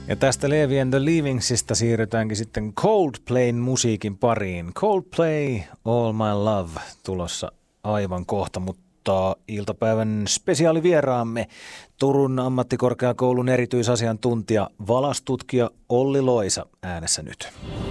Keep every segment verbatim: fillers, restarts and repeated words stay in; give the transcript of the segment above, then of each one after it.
Ja tästä Levi and the Leavingsista siirrytäänkin sitten Coldplayn musiikin pariin. Coldplay, All My Love, tulossa aivan kohta, mutta iltapäivän spesiaalivieraamme Turun ammattikorkeakoulun erityisasiantuntija, valastutkija Olli Loisa äänessä nyt.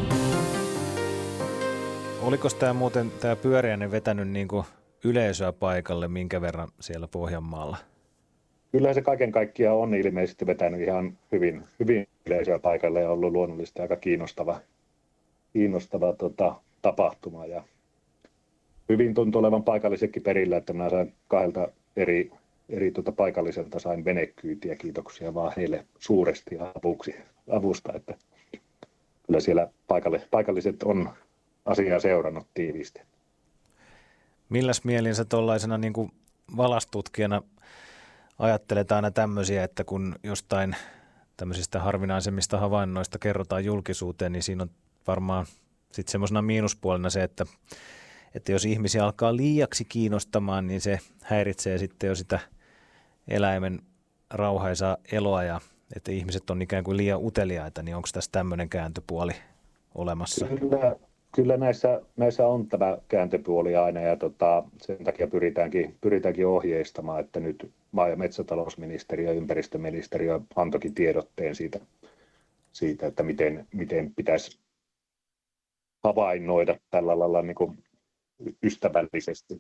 Oliko tämä muuten tämä pyöriäinen vetänyt niin kuin yleisöä paikalle, minkä verran siellä Pohjanmaalla? Kyllä se kaiken kaikkiaan on ilmeisesti vetänyt ihan hyvin, hyvin yleisöä paikalle ja ollut luonnollisesti aika kiinnostava, kiinnostava tota, tapahtuma. Ja hyvin tuntuu olevan paikallisetkin perillä, että minä sain kahdelta eri, eri tota, paikalliselta sain venekyytiä. Kiitoksia vaan heille suuresti avuksi, avusta. Että kyllä siellä paikalliset on asiaa seurannut tiiviisti. Milläs mielin sä tuollaisena niin kuin valastutkijana ajattelet aina tämmöisiä, että kun jostain tämmöisistä harvinaisemmista havainnoista kerrotaan julkisuuteen, niin siinä on varmaan sitten semmoisena miinuspuolena se, että, että jos ihmisiä alkaa liiaksi kiinnostamaan, niin se häiritsee sitten jo sitä eläimen rauhaisaa eloa ja että ihmiset on ikään kuin liian uteliaita, niin onko tässä tämmöinen kääntöpuoli olemassa? Kyllä. Kyllä näissä, näissä on tämä kääntöpuoli aina ja tota, sen takia pyritäänkin, pyritäänkin ohjeistamaan, että nyt maa- ja metsätalousministeriö ja ympäristöministeriö antoikin tiedotteen siitä, siitä että miten, miten pitäisi havainnoida tällä lailla niin kuin ystävällisesti.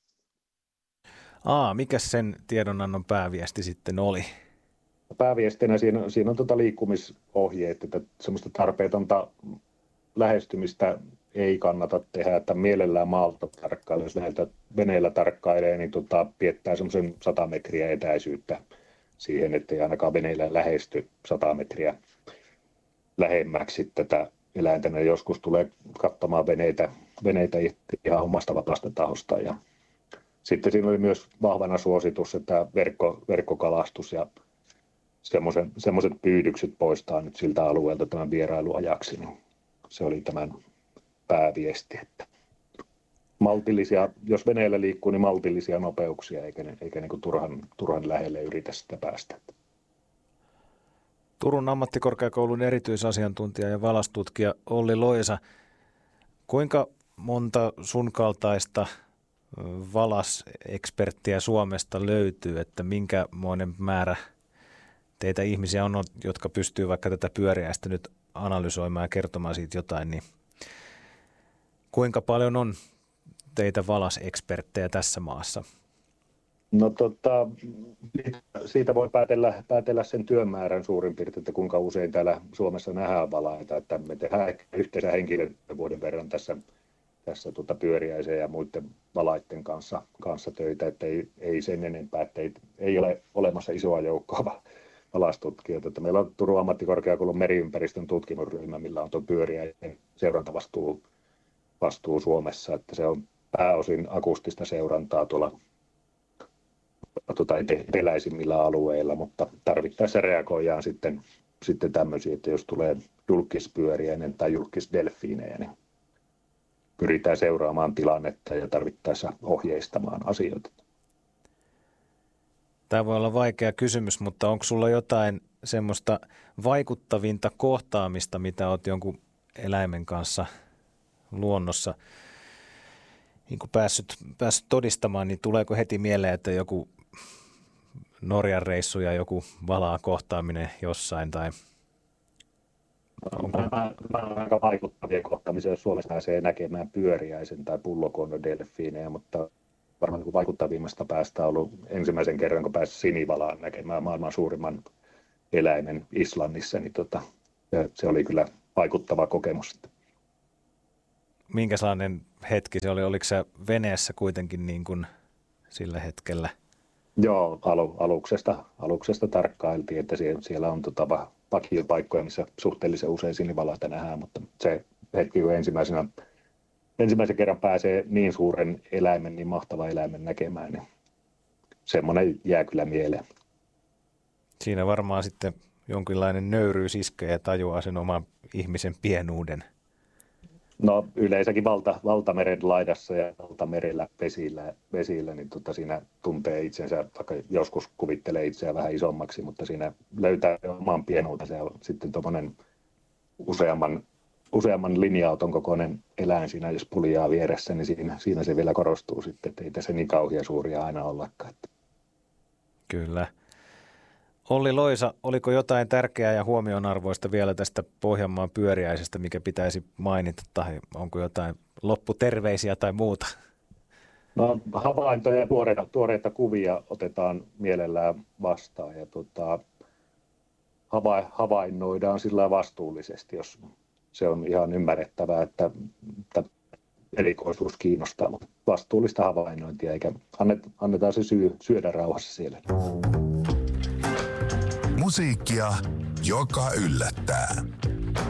Aa, mikä sen tiedonannon pääviesti sitten oli? Pääviestinä siinä, siinä on tuota liikkumisohjeet, että semmoista tarpeetonta lähestymistä ei kannata tehdä, että mielellään maalta tarkkailee, jos näiltä veneellä tarkkailee, niin tota, piettää semmoisen sata metriä etäisyyttä siihen, ettei ainakaan veneellä lähesty sata metriä lähemmäksi tätä eläintä. Ne joskus tulee katsomaan veneitä, veneitä ihan omasta vapaasta tahosta. Ja sitten siinä oli myös vahvana suositus, että verkko, verkkokalastus ja semmoiset pyydykset poistaa nyt siltä alueelta tämän vierailuajaksi. Niin se oli tämän pääviesti, että maltillisia, jos veneellä liikkuu, niin maltillisia nopeuksia, eikä, eikä niin kuin turhan, turhan lähelle yritä sitä päästä. Turun ammattikorkeakoulun erityisasiantuntija ja valastutkija Olli Loisa, kuinka monta sun kaltaista valaseksperttiä Suomesta löytyy, että minkämoinen määrä teitä ihmisiä on, jotka pystyy vaikka tätä pyöriäistä nyt analysoimaan ja kertomaan siitä jotain, niin kuinka paljon on teitä valaseksperttejä tässä maassa? No tota, siitä voi päätellä, päätellä sen työmäärän suurin piirtein, että kuinka usein täällä Suomessa nähdään valaita, että me tehdään yhteensä henkilövuoden verran tässä, tässä tuota pyöriäisen ja muiden valaiden kanssa, kanssa töitä, että ei, ei sen enempää, että ei, ei ole olemassa isoa joukkoa valastutkijoita. Että meillä on Turun ammattikorkeakoulun meriympäristön tutkimusryhmä, millä on tuo pyöriäisen seurantavastuu vastuu Suomessa, että se on pääosin akustista seurantaa tuolla tuota, eteläisimmillä alueilla, mutta tarvittaessa reagoidaan sitten, sitten tämmöisiä, että jos tulee julkispyöriäinen tai julkisdelfiinejä, niin pyritään seuraamaan tilannetta ja tarvittaessa ohjeistamaan asioita. Tämä voi olla vaikea kysymys, mutta onko sulla jotain semmoista vaikuttavinta kohtaamista, mitä olet jonkun eläimen kanssa luonnossa niin kuin päässyt, päässyt todistamaan, niin tuleeko heti mieleen, että joku Norjan reissu ja joku valaa kohtaaminen jossain? Tai onko? Mä on aika vaikuttavia kohtaamisia, jos Suomessa pääsee näkemään pyöriäisen tai pullokonnodelfiinejä, mutta varmaan niin vaikuttavimmasta päästä on ollut ensimmäisen kerran, kun pääsi sinivalaan näkemään maailman suurimman eläimen Islannissa, niin tota, se oli kyllä vaikuttava kokemus. Minkä sellainen hetki se oli? Oliko se veneessä kuitenkin niin kuin sillä hetkellä? Joo, alu, aluksesta, aluksesta tarkkailtiin, että siellä, siellä on tota, vakiopaikkoja, missä suhteellisen usein sinivalaita nähdään, mutta se hetki, kun ensimmäisenä, ensimmäisen kerran pääsee niin suuren eläimen, niin mahtava eläimen näkemään, niin semmoinen jää kyllä mieleen. Siinä varmaan sitten jonkinlainen nöyryys iskee ja tajuaa sen oman ihmisen pienuuden. No yleensäkin valta, valtameren laidassa ja valtamerellä vesillä, vesillä niin tota siinä tuntee itsensä, vaikka joskus kuvittelee itseään vähän isommaksi, mutta siinä löytää oman pienuutensa ja sitten tuommoinen useamman, useamman linja-auton kokoinen eläin siinä, jos puljaa vieressä, niin siinä, siinä se vielä korostuu sitten, että ei tässä niin kauhean suuria aina ollakaan. Kyllä. Olli Loisa, oliko jotain tärkeää ja huomionarvoista vielä tästä Pohjanmaan pyöriäisestä, mikä pitäisi mainita, tai onko jotain lopputerveisiä tai muuta? No, havaintoja ja tuoreita, tuoreita kuvia otetaan mielellään vastaan ja tota, hava, havainnoidaan sillä vastuullisesti, jos se on ihan ymmärrettävää, että, että erikoisuus kiinnostaa, mutta vastuullista havainnointia, eikä anneta, annetaan se syy, syödä rauhassa siellä. Musiikkia, joka yllättää.